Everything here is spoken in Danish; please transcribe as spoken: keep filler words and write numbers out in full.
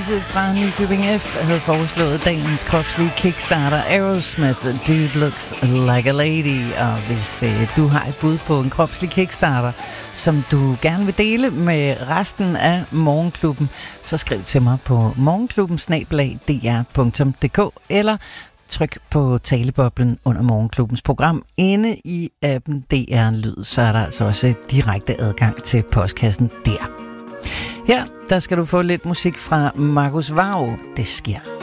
Louise fra Nykøbing F havde foreslået dagens kropslige kickstarter Aerosmith, Dude Looks Like a Lady. Og hvis øh, du har et bud på en kropslig kickstarter, som du gerne vil dele med resten af Morgenklubben, så skriv til mig på morgenklubben snabel-a d r punktum d k eller tryk på taleboblen under Morgenklubbens program. Inde i appen D R Lyd, så er der altså også direkte adgang til postkassen der. Her, der skal du få lidt musik fra Markus Vau. Det sker.